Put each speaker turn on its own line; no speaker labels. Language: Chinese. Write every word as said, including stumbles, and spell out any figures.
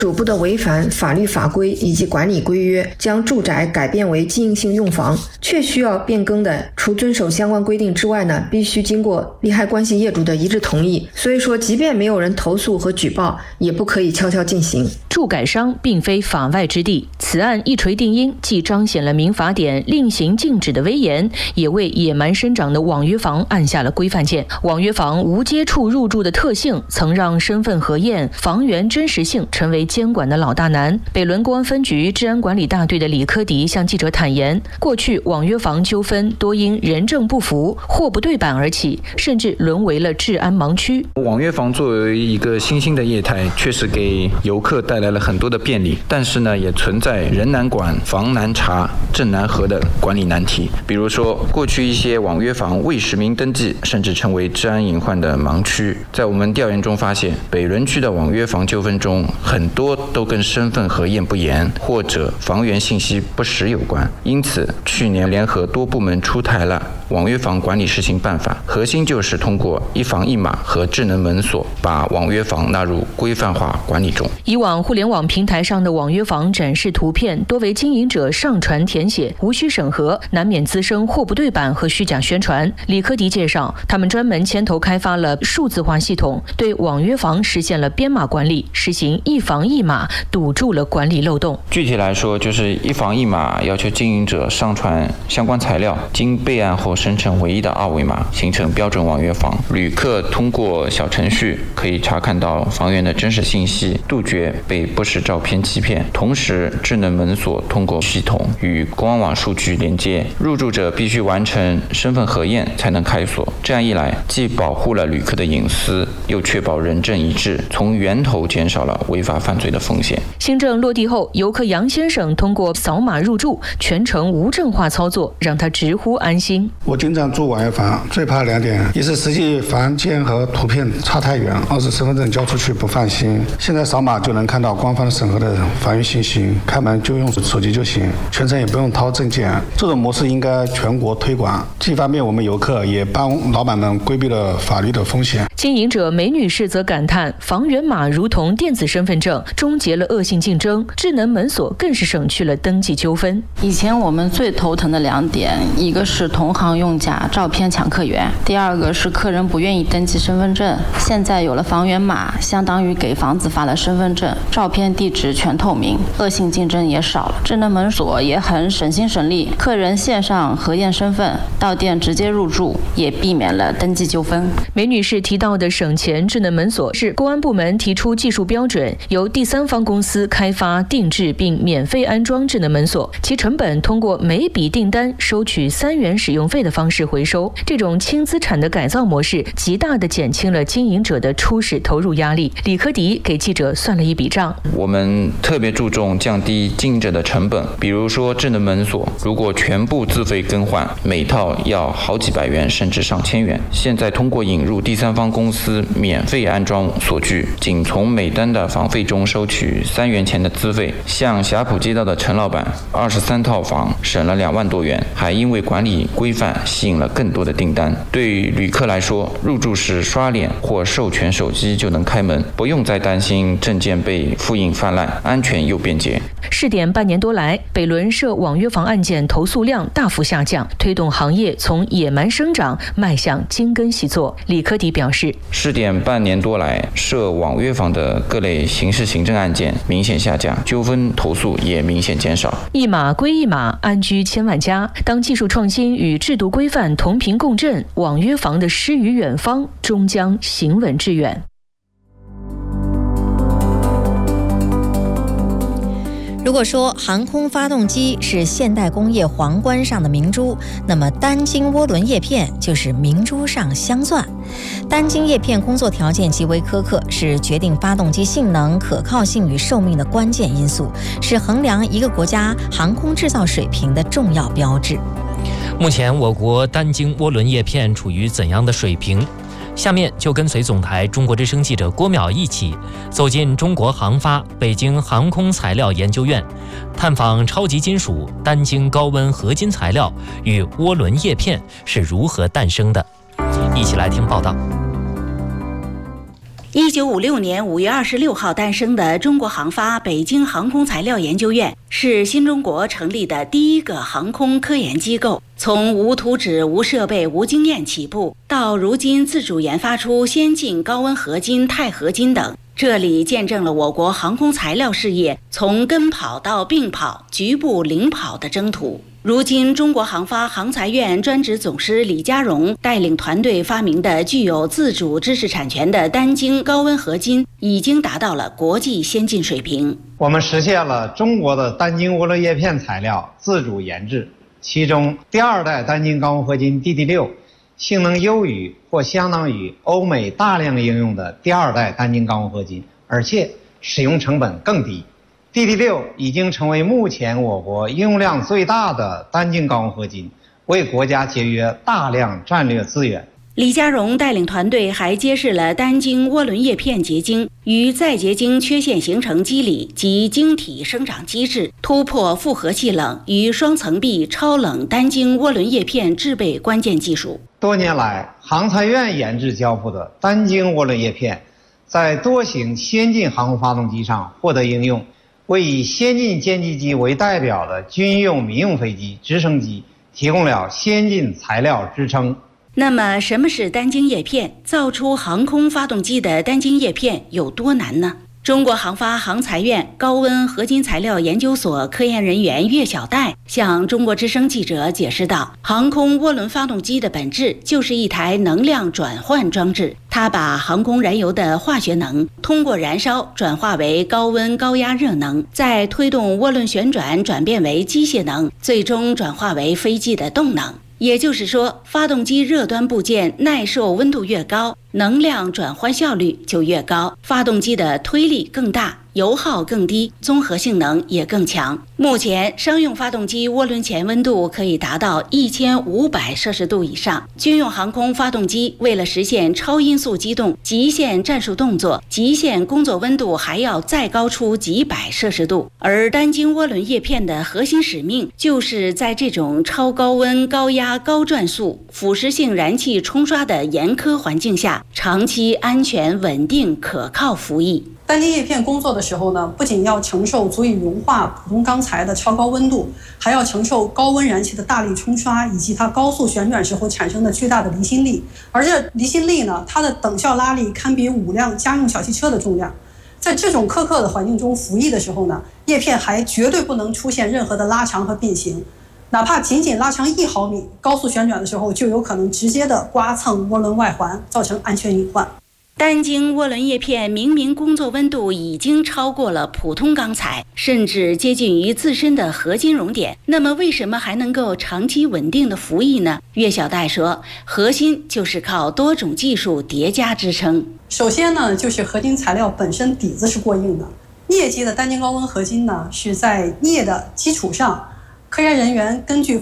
逐步的违反法律法规以及管理规约，将住宅改变为经营性用房，确需要变更的，除遵守相关规定之外呢，必须经过利害关系业主的一致同意。所以说，即便没有人投诉和举报，也不可以悄悄进行。
住改商并非法外之地，此案一锤定音，既彰显了民法典令行禁止的威严，也为野蛮生长的网约房按下了规范键。网约房无接触入住的特性，曾让身份核验、房源真实性成为监管的老大难。北仑公安分局治安管理大队的李科迪向记者坦言，过去网约房纠纷多因人证不符、货不对版而起，甚至沦为了治安盲区。
网约房作为一个新兴的业态，确实给游客带来了很多的便利，但是呢，也存在人难管、房难查、证难核的管理难题。比如说，过去一些网约房未实名登记，甚至成为治安隐患的盲区。在我们调研中发现，北仑区的网约房纠纷中，很多都跟身份核验不严或者房源信息不实有关。因此，去年联合多部门出台了网约房管理试行办法，核心就是通过一房一码和智能门锁，把网约房纳入规范化管理中。
以往互联网平台上的网约房展示图片多为经营者上传填写，无需审核，难免滋生货不对版和虚假宣传。李科迪介绍，他们专门牵头开发了数字化系统，对网约房实现了编码管理，实行一房一码，堵住了管理漏洞。
具体来说，就是一房一码要求经营者上传相关材料，经备案后生成唯一的二维码，形成标准网约房。旅客通过小程序可以查看到房源的真实信息，杜绝被不实照片欺骗。同时，智能门锁通过系统与公安网数据连接，入住者必须完成身份核验才能开锁。这样一来，既保护了旅客的隐私，又确保人证一致，从源头减少了违法犯罪的风险。
新政落地后，游客杨先生通过扫码入住，全程无证化操作，让他直呼安心。
我经常住网约房，最怕两点：一是实际房间和图片差太远；二是身份证交出去不放心。现在扫码就能看到官方审核的房源信息，开门就用手机就行，全程也不用掏证件。这种模式应该全国推广，既方便我们游客，也帮老板们规避了法律的风险。
经营者梅女士则感叹，房源码如同电子身份证，终结了恶性竞争，智能门锁更是省去了登记纠纷。
以前我们最头疼的两点，一个是同行用假照片抢客源，第二个是客人不愿意登记身份证。现在有了房源码，相当于给房子发了身份证，照片地址全透明，恶性竞争也少了。智能门锁也很省心省力，客人线上核验身份，到店直接入住，也避免了登记纠纷。
梅女士提到的省钱智能门锁是公安部门提出技术标准，由第三方公司开发定制并免费安装智能门锁，其成本通过每笔订单收取三元使用费的方式回收。这种轻资产的改造模式，极大地减轻了经营者的初始投入压力。李科迪给记者算了一笔账，
我们特别注重降低经营者的成本，比如说智能门锁，如果全部自费更换，每套要好几百元甚至上千元。现在通过引入第三方公司免费安装锁具，仅从每单的房费中收取三元钱的资费。像霞浦街道的陈老板，二十三套房省了两万多元，还因为管理规范吸引了更多的订单。对于旅客来说，入住时刷脸或授权手机就能开门，不用再担心证件被复印泛滥，安全又便捷。
试点半年多来，北仑涉网约房案件投诉量大幅下降，推动行业从野蛮生长迈向精耕细作。李科迪表示，
试点半年多来，涉网约房的各类刑事行政案件明显下降，纠纷投诉也明显减少。
一码归一码，安居千万家。当技术创新与制度规范同频共振，网约房的诗与远方终将行稳致远。
如果说航空发动机是现代工业皇冠上的明珠，那么单晶涡轮叶片就是明珠上镶钻。单晶叶片工作条件极为苛刻，是决定发动机性能、可靠性与寿命的关键因素，是衡量一个国家航空制造水平的重要标志。
目前我国单晶涡轮叶片处于怎样的水平？下面就跟随总台中国之声记者郭淼一起走进中国航发北京航空材料研究院，探访超级金属单晶高温合金材料与涡轮叶片是如何诞生的。一起来听报道。
一九五六年五月二十六号诞生的中国航发北京航空材料研究院是新中国成立的第一个航空科研机构。从无图纸、无设备、无经验起步，到如今自主研发出先进高温合金、钛合金等，这里见证了我国航空材料事业从跟跑到并跑、局部领跑的征途。如今，中国航发航材院专职总师李家荣带领团队发明的具有自主知识产权的单晶高温合金，已经达到了国际先进水平。
我们实现了中国的单晶涡轮叶片材料自主研制，其中第二代单晶高温合金 D D 六 性能优于或相当于欧美大量应用的第二代单晶高温合金，而且使用成本更低。D D 六 已经成为目前我国应用量最大的单晶高温合金，为国家节约大量战略资源。
李家荣带领团队还揭示了单晶涡轮叶片结晶与再结晶缺陷形成机理及晶体生长机制，突破复合气冷与双层壁超冷单晶涡轮叶片制备关键技术。
多年来，航材院研制交付的单晶涡轮叶片在多型先进航空发动机上获得应用，为以先进歼击机为代表的军用、民用飞机、直升机提供了先进材料支撑。
那么，什么是单晶叶片？造出航空发动机的单晶叶片有多难呢？中国航发航材院高温合金材料研究所科研人员岳小戴向中国之声记者解释道，航空涡轮发动机的本质就是一台能量转换装置，它把航空燃油的化学能通过燃烧转化为高温高压热能，再推动涡轮旋转转变为机械能，最终转化为飞机的动能。也就是说，发动机热端部件耐受温度越高，能量转换效率就越高，发动机的推力更大，油耗更低，综合性能也更强。目前，商用发动机涡轮前温度可以达到一千五百摄氏度以上，军用航空发动机为了实现超音速机动、极限战术动作，极限工作温度还要再高出几百摄氏度。而单晶涡轮叶片的核心使命，就是在这种超高温、高压、高转速、腐蚀性燃气冲刷的严苛环境下，长期安全、稳定、可靠服役。
单晶叶片工作的时候呢，不仅要承受足以融化普通钢材的超高温度，还要承受高温燃气的大力冲刷，以及它高速旋转时候产生的巨大的离心力。而这离心力呢，它的等效拉力堪比五辆家用小汽车的重量。在这种苛刻的环境中服役的时候呢，叶片还绝对不能出现任何的拉长和变形，哪怕仅仅拉长一毫米，高速旋转的时候就有可能直接的刮蹭涡轮外环，造成安全隐患。
单晶涡轮叶片明明工作温度已经超过了普通钢材，甚至接近于自身的合金熔点，那么为什么还能够长期稳定的服役呢？岳小戴说，核心就是靠多种技术叠加支撑。
首先呢，就是合金材料本身底子是过硬的，镍基的单晶高温合金呢，是在镍的基础上，科研人员根据